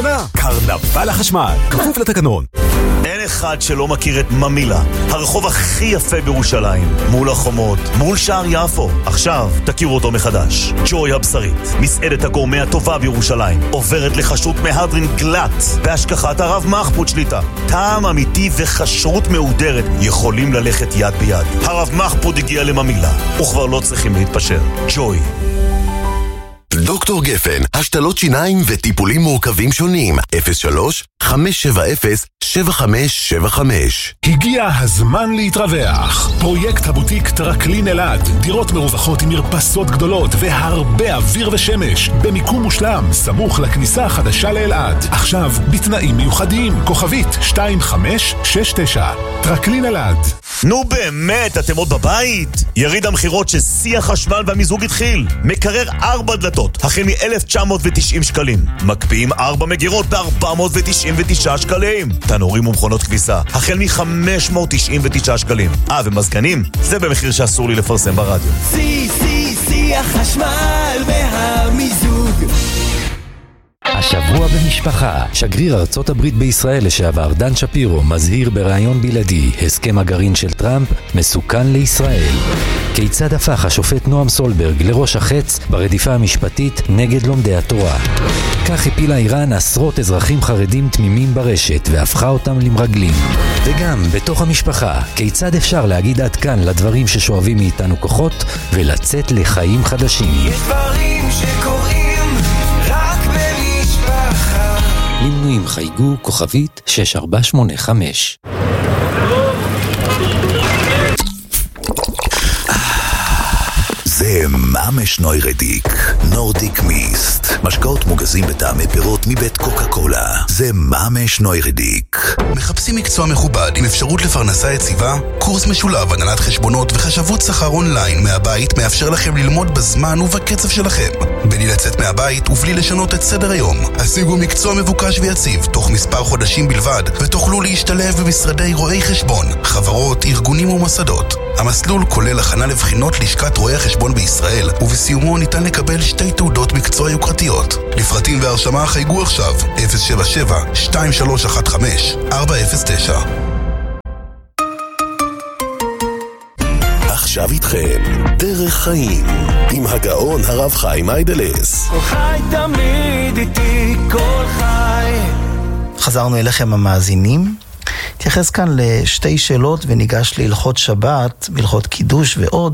קרנבל החשמל, כפוף לתקנון. אין אחד שלא מכיר את ממילה, הרחוב הכי יפה בירושלים, מול החומות, מול שער יפו. עכשיו תכירו אותו מחדש. ג'וי הבשרית, מסעדת הגורמה הטובה בירושלים, עוברת לחשות מהדרין גלט בהשכחת הרב מחפוד שליטה. טעם אמיתי וחשרות מהודרת יכולים ללכת יד ביד. הרב מחפוד הגיע לממילה, וכבר לא צריכים להתפשר. ג'וי. דוקטור גפן, השתלות שיניים וטיפולים מורכבים שונים. 03-570-7575. הגיע הזמן להתרווח. פרויקט הבוטיק טרקלין אלעד, דירות מרווחות עם מרפסות גדולות והרבה אוויר ושמש, במיקום מושלם, סמוך לכניסה החדשה לאלעד. עכשיו בתנאים מיוחדים. כוכבית 2569. טרקלין אלעד. נו באמת, אתם עוד בבית? יריד המחירות ששיא החשמל והמיזוג התחיל. מקרר 4 דלתות, החל מ-1,990 שקלים. מקפיאים 4 מגירות ב-499 שקלים. תנורים ומכונות כביסה, החל מ-599 שקלים. ומזגנים, זה במחיר שאסור לי לפרסם ברדיו. שיא החשמל והמיזוג. השבוע במשפחה, שגריר ארצות הברית בישראל לשעבר דן שפירו מזהיר ברעיון בלעדי, הסכם הגרעין של טראמפ מסוכן לישראל. כיצד הפך השופט נועם סולברג לראש החץ ברדיפה המשפטית נגד לומדי התורה. כך הפילה איראן עשרות אזרחים חרדים תמימים ברשת והפכה אותם למרגלים. וגם בתוך המשפחה, כיצד אפשר להגיד עד כאן לדברים ששואבים מאיתנו כוחות ולצאת לחיים חדשים. יש דברים שקורים רק במשפחה. למנויים חייגו כוכבית 6485. זה ממש נוירדיק, נורדיק מיסט. משקאות מוגזים בטעמי פירות מבית קוקה קולה. זה ממש נוירדיק. מחפשים מקצוע מכובד עם אפשרות לפרנסה יציבה? קורס משולב הנהלת חשבונות וחשבות שכר אונליין מהבית מאפשר לכם ללמוד בזמן ובקצב שלכם. בלי לצאת מהבית ובלי לשנות את סדר היום. השיגו מקצוע מבוקש ויציב תוך מספר חודשים בלבד ותוכלו להשתלב במשרדי רואי חשבון, חברות, ארגונים ומוסדות. המסלול כולל הכנה לבחינות לשכת רואי החשבון בישראל, ובסיומו ניתן לקבל 2 תעודות מקצוע יוקרתיות. לפרטים והרשמה חייגו עכשיו 077-2315-409. עכשיו איתכם דרך חיים עם הגאון הרב חיים איידלס. כל חי תמיד איתי, כל חי. חזרנו אליכם המאזינים. תייחס כאן ל2 שאלות וניגש להלכות שבת, בהלכות קידוש ועוד.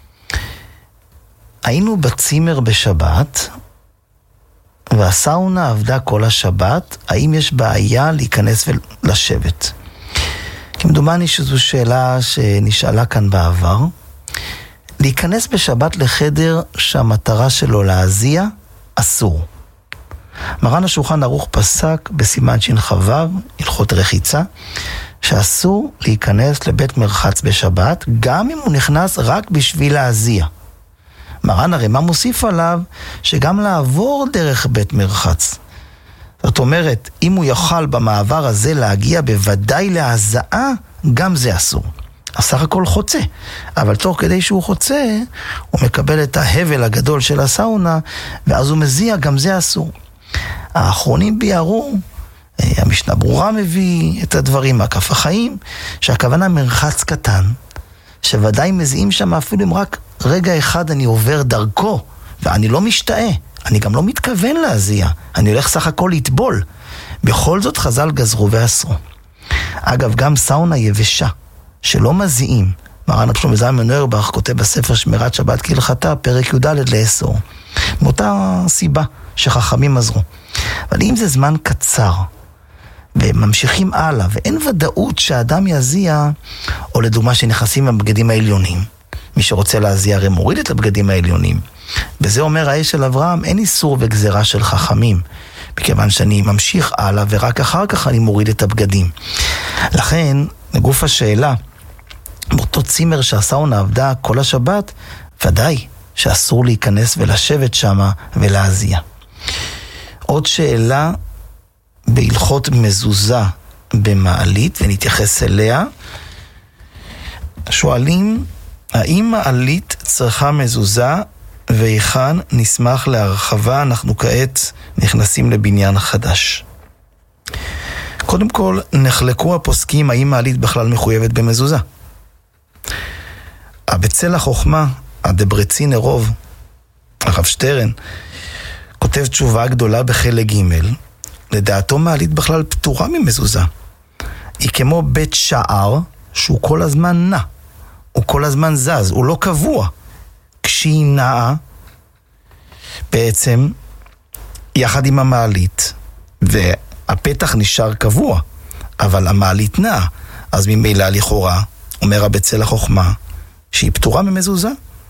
היינו בצימר בשבת והסאונה עבדה כל השבת, האם יש בעיה להיכנס ולשבת? כמדומני שזו שאלה שנשאלה כאן בעבר. להיכנס בשבת לחדר שהמטרה שלו להזיע, אסור. מרן השולחן ערוך פסק בסימן שחו, הלכות רחיצה, שאסור להיכנס לבית מרחץ בשבת, גם אם הוא נכנס רק בשביל להזיע. מרן הרי מה מוסיף עליו? שגם לעבור דרך בית מרחץ. זאת אומרת, אם הוא יוכל במעבר הזה להגיע בוודאי להזעה, גם זה אסור. סך הכל חוצה, אבל תוך כדי שהוא חוצה, הוא מקבל את ההבל הגדול של הסאונה, ואז הוא מזיע, גם זה אסור. האחרונים ביארו, המשנה ברורה מביא את הדברים מהכף החיים, שהכוונה מרחץ קטן, שוודאי מזיעים שם אפילו אם רק רגע אחד אני עובר דרכו, ואני לא משתאה, אני גם לא מתכוון להזיע, אני הולך סך הכל לטבול. בכל זאת חז"ל גזרו ואסרו. אגב, גם סאונה יבשה, שלא מזיעים, מרן רב שלמה זלמן אוירבך כותב בספר שמירת שבת כהלכתה, פרק י"ד לאסור. מאותה סיבה שחכמים עזרו. אבל אם זה זמן קצר, וממשיכים הלאה, ואין ודאות שהאדם יזיע, או לדוגמה שנכנסים בבגדים העליונים, מי שרוצה להזיע הרי מוריד את הבגדים העליונים. וזה אומר האש של אברהם, אין איסור וגזרה של חכמים, מכיוון שאני ממשיך הלאה, ורק אחר כך אני מוריד את הבגדים. לכן, לגוף השאלה, באותו צימר שהסאונה עבדה כל השבת, ודאי שאסור להיכנס ולשבת שמה ולהזיע. עוד שאלה בהלכות מזוזה במעלית, ונתייחס אליה. שואלים, האם מעלית צריכה מזוזה, והיכן נשמח להרחבה? אנחנו כעת נכנסים לבניין חדש. קודם כל, נחלקו הפוסקים האם מעלית בכלל מחויבת במזוזה. בצל החוכמה, הדברצין הרוב, הרב שטרן, כותב תשובה גדולה בחלק ג', לדעתו מעלית בכלל פטורה ממזוזה. היא כמו בית שער שהוא כל הזמן נע, הוא כל הזמן זז, הוא לא קבוע. כשהיא נעה, בעצם יחד עם המעלית, והפתח נשאר קבוע, אבל המעלית נעה, אז ממילא לכאורה, אומר הבצל החוכמה, שהיא פטורה ממזוזה.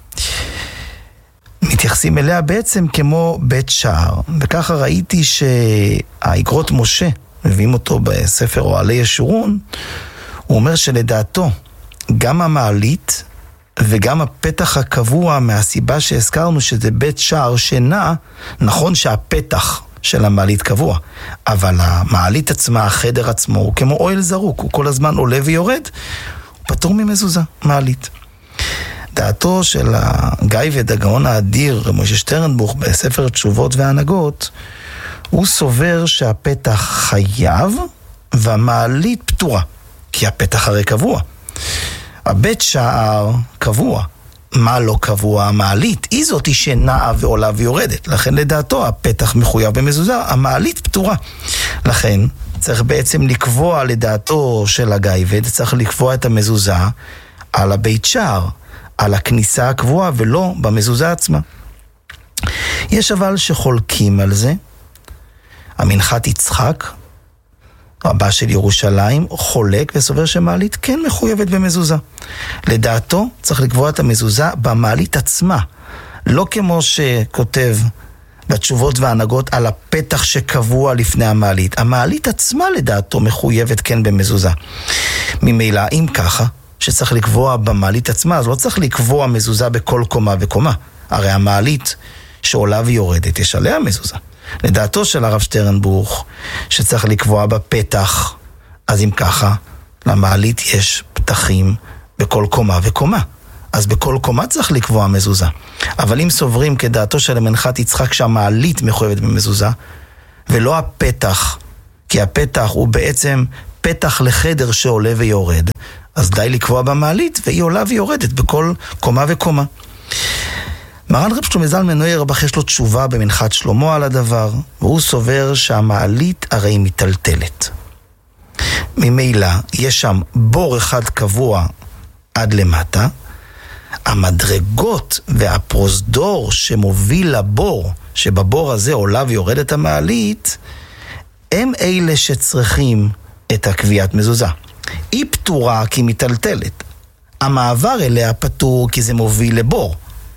מתייחסים אליה בעצם כמו בית שער, וככה ראיתי שהאגרות משה, מביאים אותו בספר אוהלי ישורון, הוא אומר שלדעתו, גם המעלית וגם הפתח הקבוע, מהסיבה שהזכרנו שזה בית שער שנע, נכון שהפתח של המעלית קבוע, אבל המעלית עצמה, החדר עצמו, הוא כמו אוהל זרוק, הוא כל הזמן עולה ויורד, הוא פטור ממזוזה, מעלית. דעתו של הגאיבד, הגאון האדיר, משה שטרנבוך, בספר תשובות והנהגות, הוא סובר שהפתח חייב והמעלית פטורה, כי הפתח הרי קבוע. הבית שער קבוע. מה לא קבוע? המעלית היא זאת שנעה ועולה ויורדת. לכן לדעתו הפתח מחויב במזוזה, המעלית פטורה. לכן צריך בעצם לקבוע לדעתו של הגאיבד, צריך לקבוע את המזוזה על הבית שער, על הכניסה הקבועה ולא במזוזה עצמה. יש אבל שחולקים על זה. המנחת יצחק, רבה של ירושלים, חולק וסובר שמעלית כן מחויבת במזוזה. לדעתו צריך לקבוע את המזוזה במעלית עצמה, לא כמו שכותב בתשובות והנהגות על הפתח שקבוע לפני המעלית. המעלית עצמה לדעתו מחויבת כן במזוזה. ממילא אם ככה, שצריך לקבוע במעלית עצמה, אז לא צריך לקבוע מזוזה בכל קומה וקומה. הרי המעלית שעולה ויורדת, יש עליה מזוזה. לדעתו של הרב שטרנבוך, שצריך לקבוע בפתח, אז אם ככה, למעלית יש פתחים בכל קומה וקומה. אז בכל קומה צריך לקבוע מזוזה. אבל אם סוברים כדעתו של המנחת יצחק שהמעלית מחויבת במזוזה, ולא הפתח, כי הפתח הוא בעצם פתח לחדר שעולה ויורד, אז די לקבוע במעלית, והיא עולה ויורדת בכל קומה וקומה. מרן רב שלמה זלמן נוירבך יש לו תשובה במנחת שלמה על הדבר, והוא סובר שהמעלית הרי מטלטלת. ממילא יש שם בור אחד קבוע עד למטה, המדרגות והפרוזדור שמוביל לבור, שבבור הזה עולה ויורדת המעלית, הם אלה שצריכים את הקביעת מזוזה. היא פטורה כי מטלטלת. המעבר אליה פטור כי זה מוביל לבור.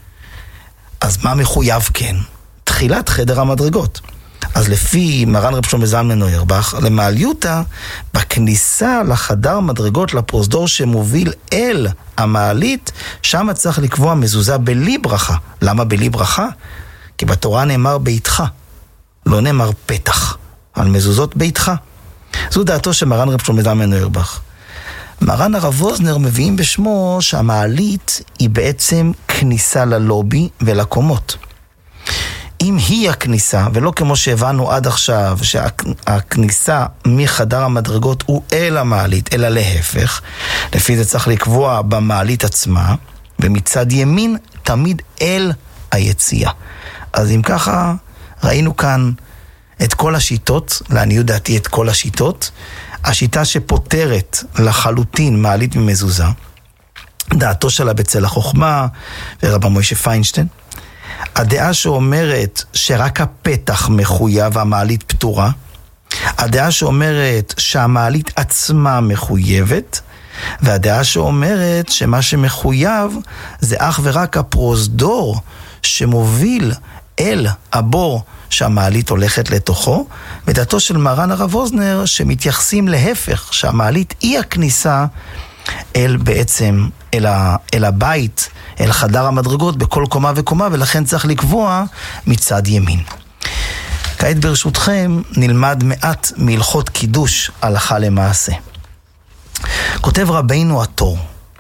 אז מה מחויב כן? תחילת חדר המדרגות. אז לפי מרן רב שלמה זלמן נוירבך, למעליותה, בכניסה לחדר מדרגות לפרוזדור שמוביל אל המעלית, שם צריך לקבוע מזוזה בלי ברכה. למה בלי ברכה? כי בתורה נאמר ביתך, לא נאמר פתח, על מזוזות ביתך. זו דעתו של מרן רב שלמה זלמן נוירבך. מרן הרב ווזנר מביאים בשמו שהמעלית היא בעצם כניסה ללובי ולקומות. אם היא הכניסה, ולא כמו שהבנו עד עכשיו, שהכניסה מחדר המדרגות הוא אל המעלית, אלא להפך, לפי זה צריך לקבוע במעלית עצמה, ומצד ימין תמיד אל היציאה. אז אם ככה, ראינו כאן את כל השיטות, לעניות דעתי את כל השיטות, השיטה שפותרת לחלוטין מעלית ממזוזה, דעתו שלה בצל החוכמה ורב מוישה פיינשטיין, הדעה שאומרת שרק הפתח מחויב והמעלית פטורה, הדעה שאומרת שהמעלית עצמה מחויבת, והדעה שאומרת שמה שמחויב זה אך ורק הפרוזדור שמוביל אל הבור שהמעלית הולכת לתוכו, ודעתו של מרן הרב ווזנר שמתייחסים להפך, שהמעלית היא הכניסה אל בעצם, אל הבית, אל חדר המדרגות בכל קומה וקומה, ולכן צריך לקבוע מצד ימין. כעת ברשותכם נלמד מעט מהלכות קידוש הלכה למעשה. כותב רבינו התור,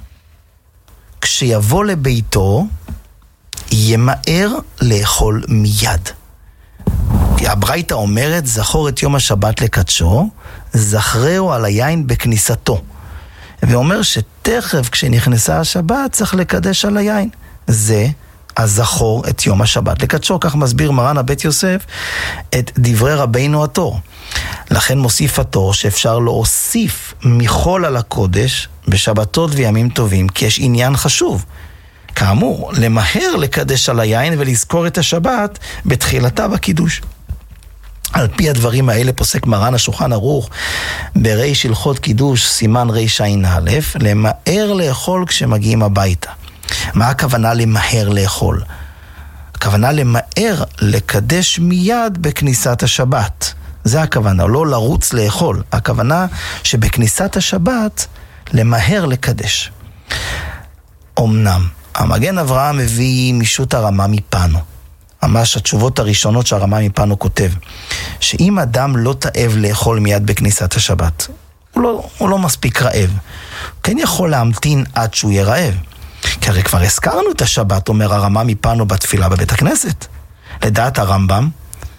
כשיבוא לביתו ימהר לאכול מיד. הברייתא אומרת, זכור את יום השבת לקדשו, זכרהו על היין בכניסתו. ואומר שתכף כשנכנסה השבת צריך לקדש על היין. זה הזכור את יום השבת לקדשו. כך מסביר מרן הבית יוסף את דברי רבינו התור. לכן מוסיף התור שאפשר להוסיף מחול על הקודש בשבתות וימים טובים, כי יש עניין חשוב. כאמור, למהר לקדש על היין ולזכור את השבת בתחילתה בקידוש. על פי הדברים האלה פוסק מרן השולחן ערוך בריש הלכות קידוש סימן רע"א, למהר לאכול כשמגיעים הביתה. מה הכוונה למהר לאכול? הכוונה למהר לקדש מיד בכניסת השבת. זה הכוונה, לא לרוץ לאכול. הכוונה שבכניסת השבת למהר לקדש. אמנם, המגן אברהם מביא משו"ת הרמה מפנו. ממש התשובות הראשונות שהרמה מפנו כותב, שאם אדם לא תאב לאכול מיד בכניסת השבת, הוא לא מספיק רעב. הוא כן יכול להמתין עד שהוא יהיה רעב. כי הרי כבר הזכרנו את השבת, אומר הרמה מפנו בתפילה בבית הכנסת. לדעת הרמב"ם,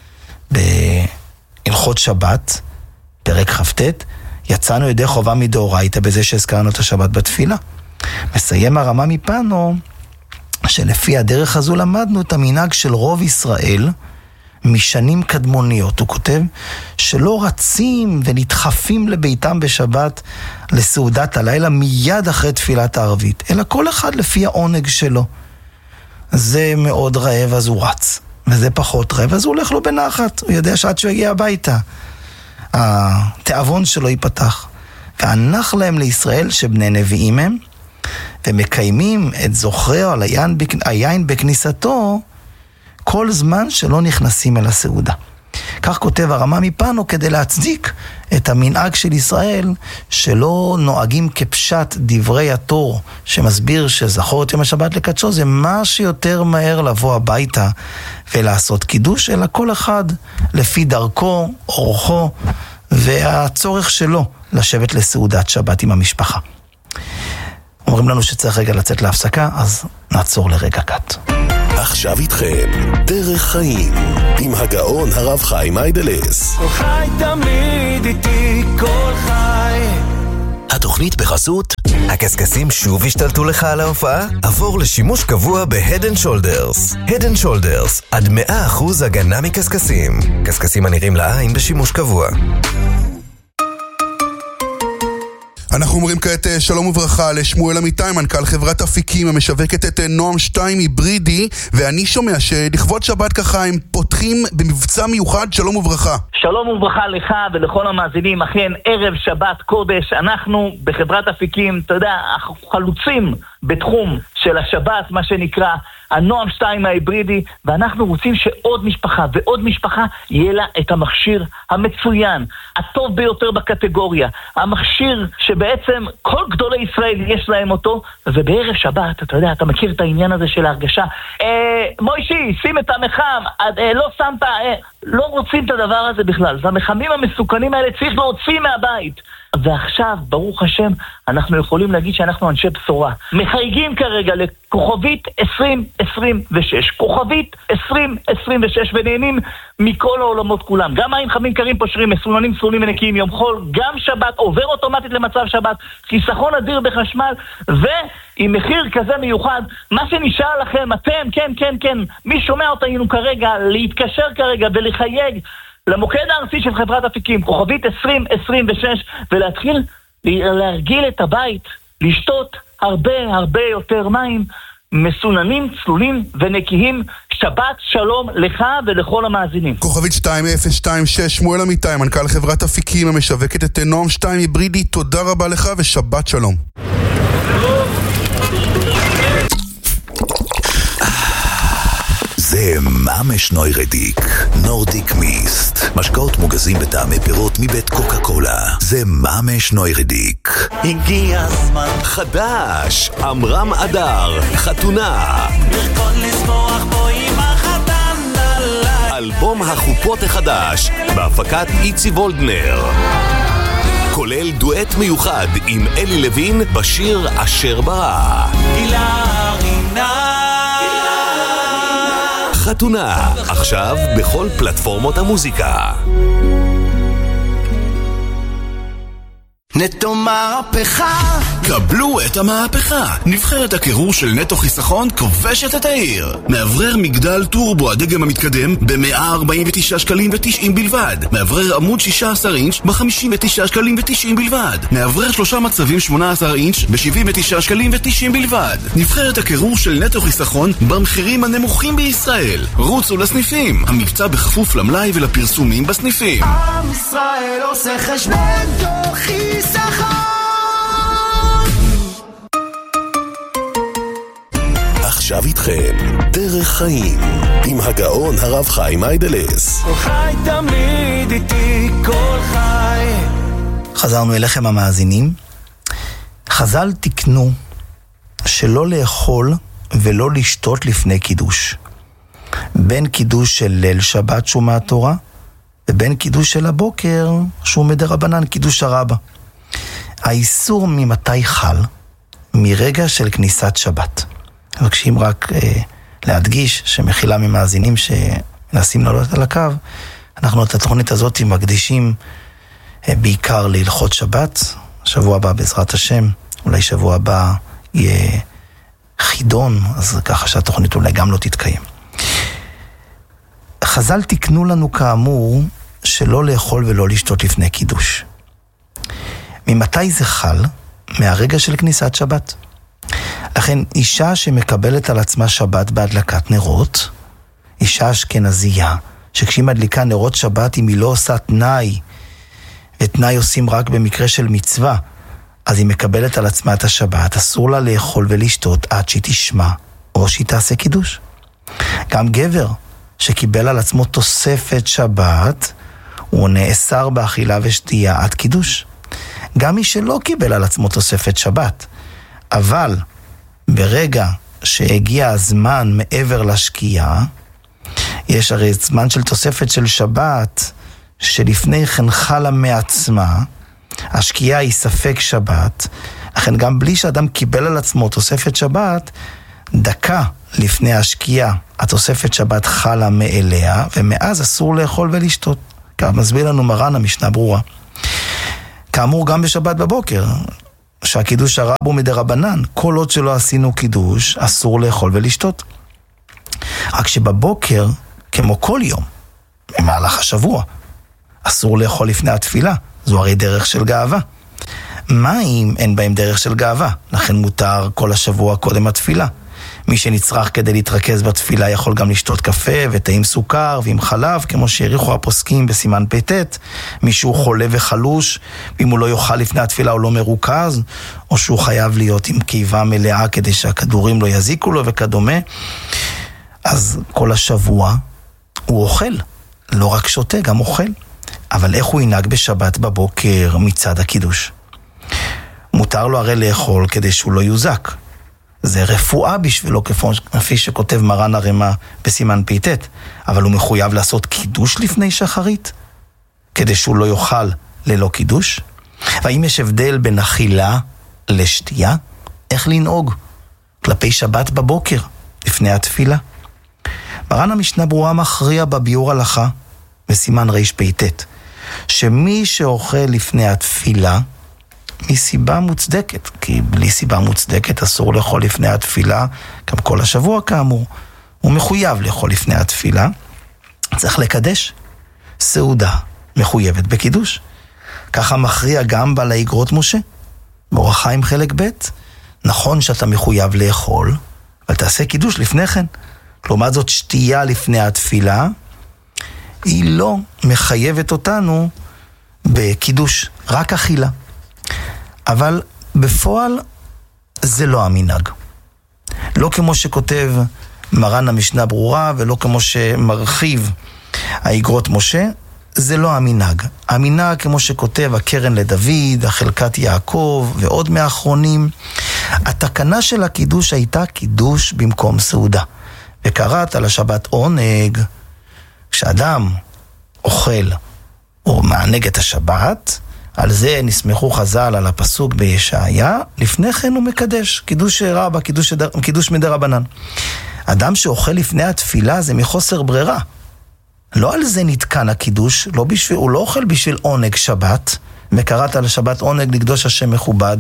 בהלכות שבת, פרק כ"ט, יצאנו ידי חובה מדאורייתא בזה שהזכרנו את השבת בתפילה. מסיים הרמה מפנו, שלפי הדרך הזו למדנו את המנהג של רוב ישראל משנים קדמוניות. הוא כותב שלא רצים ונדחפים לביתם בשבת לסעודת הלילה מיד אחרי תפילת הערבית, אלא כל אחד לפי העונג שלו. זה מאוד רעב אז הוא רץ, וזה פחות רעב אז הוא הולך לו בנחת, הוא יודע שעד שהוא יגיע הביתה התיאבון שלו ייפתח. וענך להם לישראל שבני נביאים הם, ומקיימים את זוכרהו על היין בכניסתו כל זמן שלא נכנסים אל הסעודה. כך כותב הרמה מפנו כדי להצדיק את המנהג של ישראל שלא נוהגים כפשט דברי התור שמסביר שזכור את יום השבת לקדשו, זה מה שיותר מהר לבוא הביתה ולעשות קידוש, אלא כל אחד לפי דרכו, אורחו והצורך שלו לשבת לסעודת שבת עם המשפחה. אומרים לנו שצריך רגע לצאת להפסקה, אז נעצור לרגע קט. עכשיו איתכם, דרך חיים, עם הגאון הרב חיים איידלס. כל חי תמיד איתי, כל חי. התוכנית בחסות הקסקסים שוב השתלטו לך על ההופעה? עבור לשימוש קבוע ב-Head & Shoulders. Head & Shoulders, עד 100% הגנה מקסקסים. קסקסים הנראים לעין בשימוש קבוע. אנחנו אומרים כעת שלום וברכה לשמואל אמיתי, מנכ"ל חברת אפיקים המשווקת את נועם 2 היברידי, ואני שומע שלכבוד שבת ככה הם פותחים במבצע מיוחד. שלום וברכה. שלום וברכה לך ולכל המאזינים. אכן ערב שבת קודש, אנחנו בחברת אפיקים, אתה יודע, חלוצים בתחום של השבת, מה שנקרא הנועם 2 ההיברידי, ואנחנו רוצים שעוד משפחה ועוד משפחה יהיה לה את המכשיר המצוין, הטוב ביותר בקטגוריה, המכשיר שבעצם כל גדולי ישראל יש להם אותו, ובערב שבת, אתה יודע, אתה מכיר את העניין הזה של ההרגשה, מוישי, שים את המחם, לא שמת, לא רוצים את הדבר הזה בכלל, והמחמים המסוכנים האלה צריך להוציא מהבית. ועכשיו, ברוך השם, אנחנו יכולים להגיד שאנחנו אנשי בשורה. מחייגים כרגע לכוכבית 2026, כוכבית 2026, ונהנים מכל העולמות כולם. גם מים חמים קרים פושרים, מסוננים סלולים ונקיים יום חול, גם שבת, עובר אוטומטית למצב שבת, חיסכון אדיר בחשמל, ועם מחיר כזה מיוחד, מה שנשאר לכם, אתם, כן, מי שומע אותנו כרגע, להתקשר כרגע ולחייג, למוקד הארצי של חברת אפיקים, כוכבית 2026, ולהתחיל להרגיל את הבית, לשתות הרבה יותר מים, מסוננים, צלולים ונקיים. שבת שלום לך ולכל המאזינים. כוכבית 2026, שמואל אמיתי, מנכ"ל חברת אפיקים המשווקת את נועם 2 היברידי, תודה רבה לך ושבת שלום. זה ממש נוירדיק, נורדיק מיסט. משקאות מוגזים בטעמי פירות מבית קוקה קולה. זה ממש נוירדיק. הגיע הזמן חדש, אמרם אדר, חתונה. לרקוד לשמוח בו עם החתן עליי. אלבום החופות החדש, בהפקת איצי וולדנר. כולל דואט מיוחד עם אלי לוין בשיר אשר ברא. גילה רינה. החתונה, עכשיו בכל פלטפורמות המוזיקה. נטו מהפכה, קבלו את המהפכה. נבחרת הקירור של נטו חיסכון כובשת את העיר. מאוורר מגדל טורבו הדגם המתקדם ב-149 שקלים ו90 בלבד. מאוורר עמוד 16 אינץ' ב-59 שקלים ו90 בלבד. מאוורר 3 מצבים 18 אינץ' ב-79 שקלים ו90 בלבד. נבחרת הקירור של נטו חיסכון במחירים הנמוכים בישראל. רוצו לסניפים. המבצע בכפוף למלאי ולפרסומים בסניפים. עם ישראל עושה חשבון נטו חיסכון. עכשיו איתכם דרך חיים עם הגאון הרב חיים איידלס. כל חי תמיד איתי, כל חי. חזרנו אליכם המאזינים. חז"ל תקנו שלא לאכול ולא לשתות לפני קידוש. בין קידוש של ליל שבת שהוא מהתורה ובין קידוש של הבוקר שהוא מדרבנן, קידוש הרבה. האיסור ממתי חל? מרגע של כניסת שבת. מבקשים רק להדגיש שמחילה ממאזינים שמנסים לעלות על הקו, אנחנו את התוכנית הזאת מקדישים בעיקר להלכות שבת. שבוע הבא בעזרת השם, אולי שבוע הבא יהיה חידון, אז ככה שהתוכנית אולי גם לא תתקיים. חז"ל תקנו לנו כאמור שלא לאכול ולא לשתות לפני קידוש. ממתי זה חל? מהרגע של כניסת שבת. לכן אישה שמקבלת על עצמה שבת בהדלקת נרות, אישה אשכנזייה, שכשהיא מדליקה נרות שבת אם היא לא עושה תנאי, ותנאי עושים רק במקרה של מצווה, אז היא מקבלת על עצמה את השבת, אסור לה לאכול ולשתות עד שהיא תשמע, או שהיא תעשה קידוש. גם גבר שקיבל על עצמו תוספת שבת, הוא נאסר באכילה ושתייה עד קידוש. גם מי שלא קיבל על עצמו תוספת שבת, אבל ברגע שהגיע הזמן מעבר לשקיעה, יש הרי זמן של תוספת של שבת, שלפני כן חלה מעצמה, השקיעה היא ספק שבת, לכן גם בלי שאדם קיבל על עצמו תוספת שבת, דקה לפני השקיעה, התוספת שבת חלה מאליה, ומאז אסור לאכול ולשתות. כך מסביר לנו מרן המשנה ברורה. כאמור גם בשבת בבוקר, שהקידוש הרב הוא מדרבנן, כל עוד שלא עשינו קידוש, אסור לאכול ולשתות. רק שבבוקר, כמו כל יום, במהלך השבוע, אסור לאכול לפני התפילה, זו הרי דרך של גאווה. מים אין בהם דרך של גאווה, לכן מותר כל השבוע קודם התפילה. מי שנצרך כדי להתרכז בתפילה יכול גם לשתות קפה ותה עם סוכר ועם חלב, כמו שהעריכו הפוסקים בסימן פ"ט. מי שהוא חולה וחלוש, אם הוא לא יאכל לפני התפילה הוא לא מרוכז, או שהוא חייב להיות עם קיבה מלאה כדי שהכדורים לא יזיקו לו וכדומה. אז כל השבוע הוא אוכל, לא רק שותה, גם אוכל. אבל איך הוא ינהג בשבת בבוקר מצד הקידוש? מותר לו הרי לאכול כדי שהוא לא יוזק. זה רפואה בשבילו, כפי שכותב מרן הרמ"א בסימן פ"ט, אבל הוא מחויב לעשות קידוש לפני שחרית, כדי שהוא לא יאכל ללא קידוש. והאם יש הבדל בין אכילה לשתייה? איך לנהוג כלפי שבת בבוקר, לפני התפילה? מרן המשנה ברורה מכריע בביאור הלכה, בסימן רפ"ט, שמי שאוכל לפני התפילה, מסיבה מוצדקת, כי בלי סיבה מוצדקת אסור לאכול לפני התפילה, גם כל השבוע כאמור, הוא מחויב לאכול לפני התפילה, צריך לקדש, סעודה מחויבת בקידוש. ככה מכריע גם בעל האגרות משה, באור החיים חלק ב', נכון שאתה מחויב לאכול, אבל תעשה קידוש לפני כן. כלומר זאת שתייה לפני התפילה, היא לא מחייבת אותנו בקידוש, רק אכילה. אבל בפועל זה לא המנהג. לא כמו שכותב מרן המשנה ברורה, ולא כמו שמרחיב האגרות משה, זה לא המנהג. המנהג כמו שכותב הקרן לדוד, החלקת יעקב ועוד מאחרונים, התקנה של הקידוש הייתה קידוש במקום סעודה. וקראת על השבת עונג, כשאדם אוכל או מענג את השבת, על זה נסמכו חז"ל על הפסוק בישעיה, לפני כן הוא מקדש, קידוש רבה, קידוש מדרבנן. אדם שאוכל לפני התפילה זה מחוסר ברירה. לא על זה נתקן הקידוש, הוא לא אוכל בשביל עונג שבת, מקראת על שבת עונג לקדוש השם מכובד,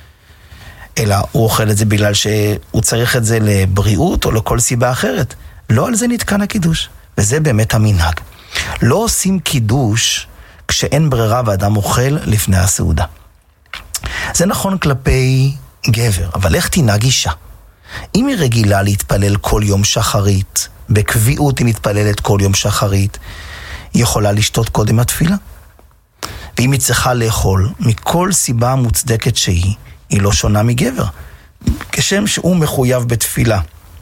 אלא הוא אוכל את זה בגלל שהוא צריך את זה לבריאות או לכל סיבה אחרת. לא על זה נתקן הקידוש, וזה באמת המנהג. לא עושים קידוש כשאין ברירה ואדם אוכל לפני הסעודה. זה נכון כלפי גבר, אבל איך תנהג אישה? אם היא רגילה להתפלל כל יום שחרית, בקביעות היא מתפללת כל יום שחרית, היא יכולה לשתות קודם התפילה. ואם היא צריכה לאכול מכל סיבה מוצדקת שהיא, היא לא שונה מגבר. כשם שהוא מחויב בתפילה,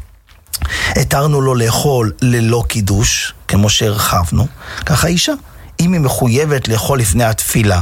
התרנו לו לאכול ללא קידוש, כמו שהרחבנו, ככה אישה. אם היא מחויבת לאכול לפני התפילה,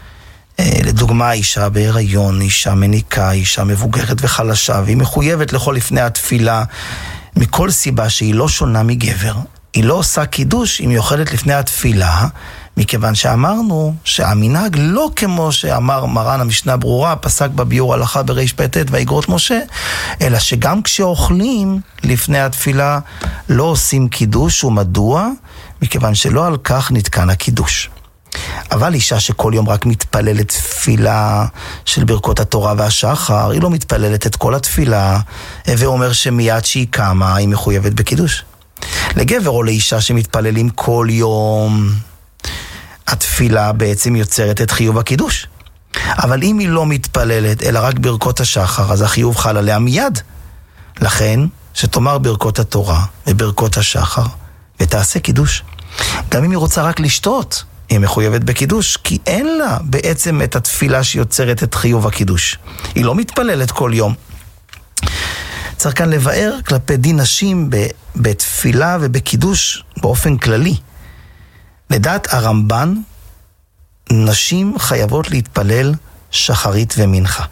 לדוגמה אישה בהיריון, אישה מניקה, אישה מבוגרת וחלשה, והיא מחויבת לאכול לפני התפילה, מכל סיבה שהיא לא שונה מגבר, היא לא עושה קידוש אם היא אוכלת לפני התפילה, מכיוון שאמרנו שהמנהג לא כמו שאמר מרן המשנה ברורה, פסק בביאור הלכה בריש פ"ט ואיגרות משה, אלא שגם כשאוכלים לפני התפילה לא עושים קידוש. ומדוע? מכיוון שלא על כך נתקן הקידוש. אבל אישה שכל יום רק מתפללת תפילה של ברכות התורה והשחר, היא לא מתפללת את כל התפילה, ואומר שמיד שהיא קמה היא מחויבת בקידוש. לגבר או לאישה שמתפללים כל יום, התפילה בעצם יוצרת את חיוב הקידוש. אבל אם היא לא מתפללת אלא רק ברכות השחר, אז החיוב חל עליה מיד. לכן שתאמר ברכות התורה וברכות השחר ותעשה קידוש. גם אם היא רוצה רק לשתות, היא מחויבת בקידוש, כי אין לה בעצם את התפילה שיוצרת את חיוב הקידוש. היא לא מתפללת כל יום. צריך כאן לבאר כלפי דין נשים בתפילה ובקידוש באופן כללי. לדעת הרמב"ן, נשים חייבות להתפלל שחרית ומנחה.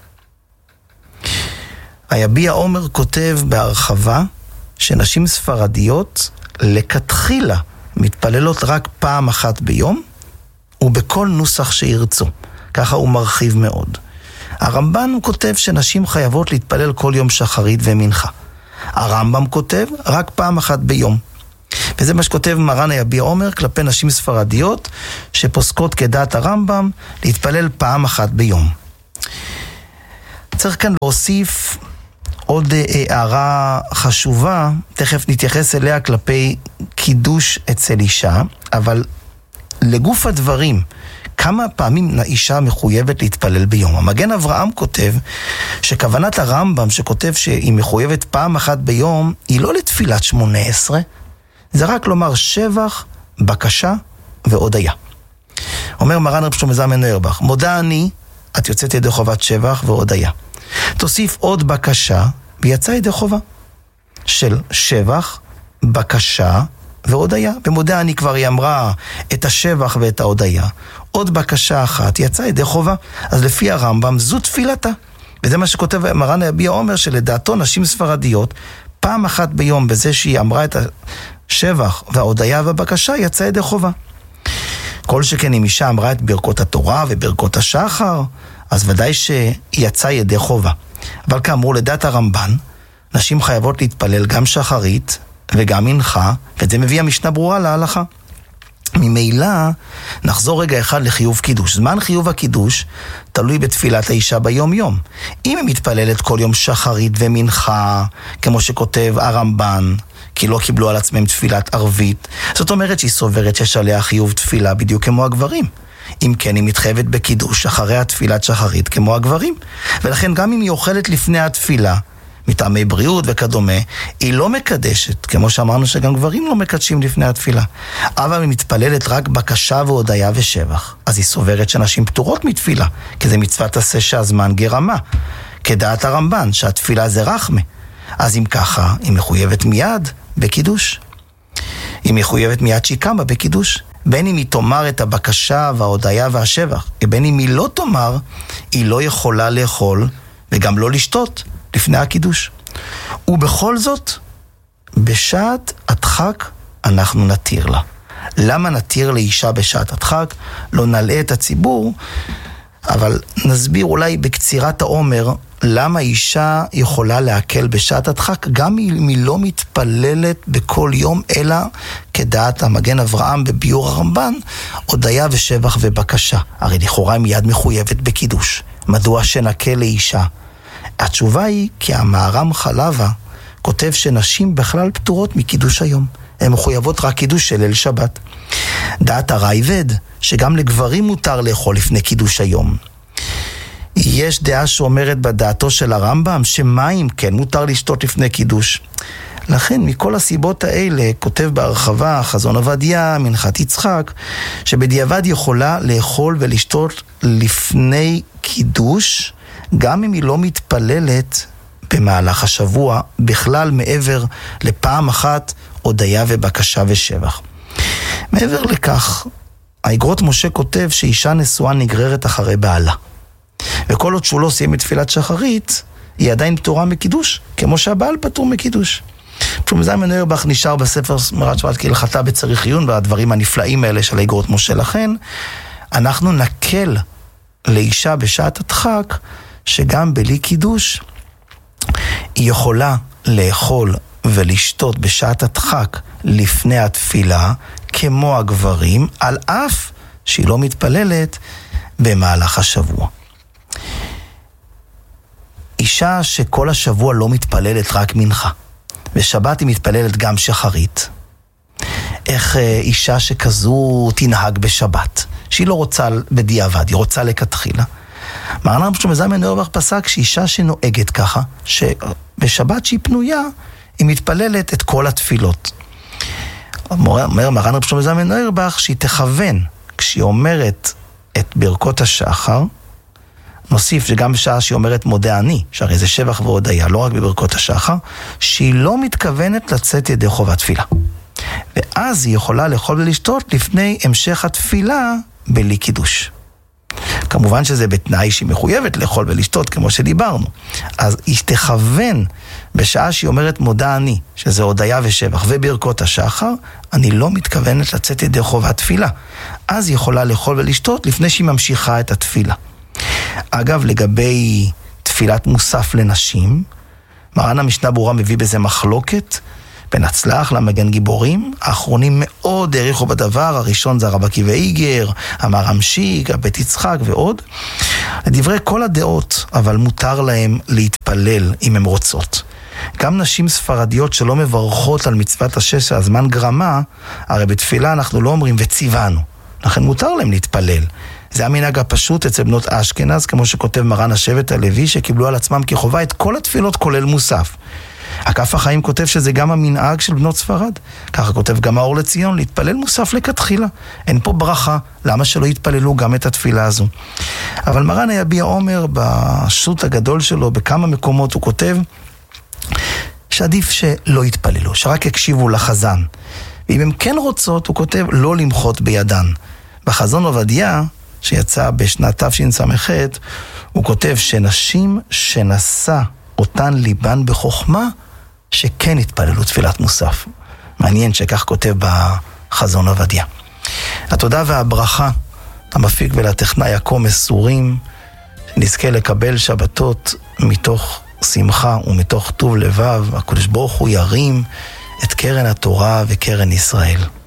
היביע עומר כותב בהרחבה שנשים ספרדיות לכתחילה מתפללות רק פעם אחת ביום, ובכל נוסח שירצו. ככה הוא מרחיב מאוד. הרמב"ן הוא כותב שנשים חייבות להתפלל כל יום שחרית ומנחה. הרמב"ם כותב רק פעם אחת ביום. וזה מה שכותב מרן היביע עומר כלפי נשים ספרדיות שפוסקות כדעת הרמב"ם להתפלל פעם אחת ביום. צריך כאן להוסיף עוד הערה חשובה, תכף נתייחס אליה כלפי קידוש אצל אישה, אבל לגוף הדברים, כמה פעמים אישה מחויבת להתפלל ביום? המגן אברהם כותב שכוונת הרמב"ם שכותב שהיא מחויבת פעם אחת ביום, היא לא לתפילת 18, זה רק לומר שבח, בקשה והודיה. אומר מרן רב שלמה זלמן אוירבך, מודה אני, את יוצאת ידי חובת שבח והודיה. תוסיף עוד בקשה ויצא ידי חובה של שבח, בקשה והודיה. במודה אני כבר היא אמרה את השבח ואת ההודיה. עוד בקשה אחת יצא ידי חובה. אז לפי הרמב"ם זו תפילתה. וזה מה שכותב מרן היביע עומר, שלדעתו נשים ספרדיות פעם אחת ביום בזה שהיא אמרה את השבח וההודיה והבקשה יצא ידי חובה. כל שכן אם אישה אמרה את ברכות התורה וברכות השחר, אז ודאי שיצא ידי חובה. אבל כאמור, לדעת הרמב"ן, נשים חייבות להתפלל גם שחרית וגם מנחה, ואת זה מביא המשנה ברורה להלכה. ממילא נחזור רגע אחד לחיוב קידוש. זמן חיוב הקידוש תלוי בתפילת האישה ביום יום. אם היא מתפללת כל יום שחרית ומנחה, כמו שכותב הרמב"ן, כי לא קיבלו על עצמם תפילת ערבית, זאת אומרת שהיא סוברת שיש עליה חיוב תפילה בדיוק כמו הגברים. אם כן, היא מתחייבת בקידוש אחרי התפילת שחרית כמו הגברים. ולכן גם אם היא אוכלת לפני התפילה, מטעמי בריאות וכדומה, היא לא מקדשת, כמו שאמרנו שגם גברים לא מקדשים לפני התפילה. אבל היא מתפללת רק בקשה והודיה ושבח. אז היא סוברת שנשים פטורות מתפילה, כי זה מצוות עשה שהזמן גרמה. כדעת הרמב"ן, שהתפילה זה רחמה. אז אם ככה, היא מחויבת מיד בקידוש. היא מחויבת מיד שהיא קמה בקידוש. בין אם היא תאמר את הבקשה וההודיה והשבח, בין אם היא לא תאמר, היא לא יכולה לאכול וגם לא לשתות לפני הקידוש. ובכל זאת, בשעת הדחק אנחנו נתיר לה. למה נתיר לאישה בשעת הדחק? לא נלאה את הציבור, אבל נסביר אולי בקצירת העומר למה אישה יכולה להקל בשעת הדחק, גם אם היא לא מתפללת בכל יום, אלא כדעת המגן אברהם בביור הרמב"ן, הודיה ושבח ובקשה. הרי לכאורה היא מיד מחויבת בקידוש. מדוע שנקל לאישה? התשובה היא כי המהר"ם חלבה כותב שנשים בכלל פטורות מקידוש היום. הן מחויבות רק קידוש של ליל שבת. דעת הרייבד, שגם לגברים מותר לאכול לפני קידוש היום. יש דעה שאומרת בדעתו של הרמב"ם שמים כן מותר לשתות לפני קידוש. לכן מכל הסיבות האלה כותב בהרחבה חזון עובדיה, מנחת יצחק, שבדיעבד יכולה לאכול ולשתות לפני קידוש, גם אם היא לא מתפללת במהלך השבוע, בכלל מעבר לפעם אחת הודיה ובקשה ושבח. מעבר לכך, האגרות משה כותב שאישה נשואה נגררת אחרי בעלה. וכל עוד שהוא לא סיים את תפילת שחרית, היא עדיין פטורה מקידוש, כמו שהבעל פטור מקידוש. שלמה זלמן אוירבך נשאר בספר סמירת שבת כהלכתה בצריך עיון, והדברים הנפלאים האלה של האגרות משה. לכן, אנחנו נקל לאישה בשעת הדחק, שגם בלי קידוש, היא יכולה לאכול ולשתות בשעת הדחק לפני התפילה, כמו הגברים, על אף שהיא לא מתפללת במהלך השבוע. אישה שכל השבוע לא מתפללת רק מנחה, ושבת היא מתפללת גם שחרית. איך אישה שכזו תנהג בשבת, שהיא לא רוצה בדיעבד, היא רוצה לכתחילה. מרן הרב שלמה זלמן אוירבך פסק שאישה שנוהגת ככה, שבשבת שהיא פנויה, היא מתפללת את כל התפילות. אומר מרן הרב שלמה זלמן אוירבך שהיא תכוון, כשהיא אומרת את ברכות השחר, נוסיף שגם בשעה שהיא אומרת מודה אני, שהרי זה שבח והודיה, לא רק בברכות השחר, שהיא לא מתכוונת לצאת ידי חובת תפילה. ואז היא יכולה לאכול ולשתות לפני המשך התפילה בלי קידוש. כמובן שזה בתנאי שהיא מחויבת לאכול ולשתות, כמו שדיברנו. אז היא תכוון בשעה שהיא אומרת מודה אני, שזה הודיה ושבח, וברכות השחר, אני לא מתכוונת לצאת ידי חובת תפילה. אז היא יכולה לאכול ולשתות לפני שהיא ממשיכה את התפילה. אגב, לגבי תפילת מוסף לנשים, מרן המשנה ברורה מביא בזה מחלוקת בין הצלח למגן גיבורים. האחרונים מאוד העריכו בדבר, הראשון זה הרב עקיבא איגר, המהר"ם שיק, הבית יצחק ועוד. לדברי כל הדעות, אבל מותר להם להתפלל אם הם רוצות. גם נשים ספרדיות שלא מברכות על מצוות השש הזמן גרמה, הרי בתפילה אנחנו לא אומרים וציוונו, לכן מותר להם להתפלל. זה המנהג הפשוט אצל בנות אשכנז, כמו שכותב מרן השבט הלוי, שקיבלו על עצמם כחובה את כל התפילות כולל מוסף. הכף החיים כותב שזה גם המנהג של בנות ספרד. ככה כותב גם האור לציון, להתפלל מוסף לכתחילה. אין פה ברכה, למה שלא יתפללו גם את התפילה הזו? אבל מרן היביע עומר בשו"ת הגדול שלו, בכמה מקומות הוא כותב, שעדיף שלא יתפללו, שרק יקשיבו לחזן. ואם הם כן רוצות, הוא כותב, לא למחות בידן. בחזון עובדיה, שיצא בשנת תשס"ח, הוא כותב שנשים שנשא אותן ליבן בחוכמה, שכן התפללו תפילת מוסף. מעניין שכך כותב בחזון עובדיה. התודה והברכה, המפיק ולטכנאי הכה מסורים, נזכה לקבל שבתות מתוך שמחה ומתוך טוב לבב, הקדוש ברוך הוא ירים את קרן התורה וקרן ישראל.